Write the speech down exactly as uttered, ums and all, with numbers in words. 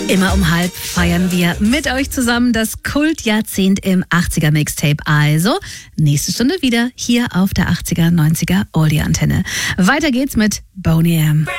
Immer um halb feiern wir mit euch zusammen das Kultjahrzehnt im achtziger Mixtape. Also, nächste Stunde wieder hier auf der achtziger, neunziger Oldie-Antenne. Weiter geht's mit Boney M.